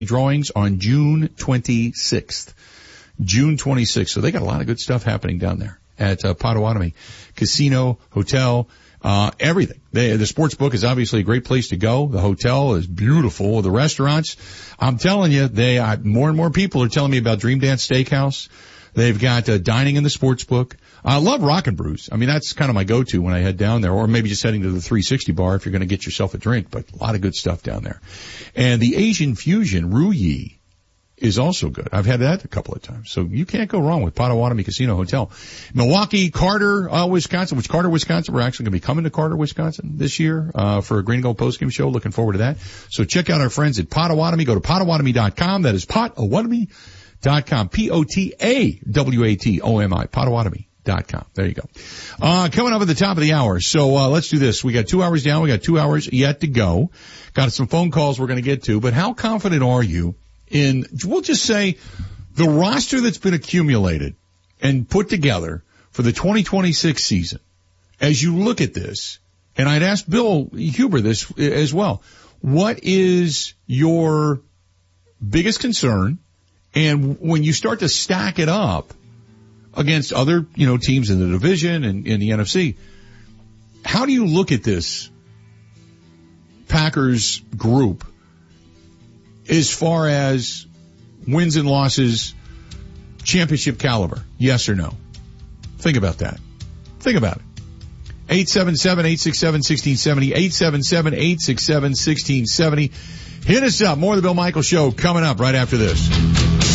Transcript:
drawings on June 26th. June 26th. So they got a lot of good stuff happening down there at Potawatomi Casino, Hotel, everything. The sports book is obviously a great place to go. The hotel is beautiful. The restaurants, I'm telling you, more and more people are telling me about Dream Dance Steakhouse. They've got dining in the sports book. I love Rockin' Brews. I mean, that's kind of my go-to when I head down there, or maybe just heading to the 360 bar if you're going to get yourself a drink, but a lot of good stuff down there. And the Asian Fusion, Ruyi, is also good. I've had that a couple of times. So you can't go wrong with Potawatomi Casino Hotel. Milwaukee, Carter, Wisconsin, we're actually going to be coming to Carter, Wisconsin this year, for a Green and Gold postgame show. Looking forward to that. So check out our friends at Potawatomi. Go to Potawatomi.com. That is Potawatomi.com. Potawatomi. Potawatomi.com. There you go. Coming up at the top of the hour. So, let's do this. We got 2 hours down. We got 2 hours yet to go. Got some phone calls we're going to get to, but how confident are you in, we'll just say, the roster that's been accumulated and put together for the 2026 season? As you look at this, and I'd ask Bill Huber this as well, what is your biggest concern? And when you start to stack it up against other, teams in the division and in the NFC, how do you look at this Packers group as far as wins and losses, championship caliber? Yes or no? Think about that. Think about it. 877-867-1670, 877-867-1670. Hit us up. More of the Bill Michaels Show coming up right after this.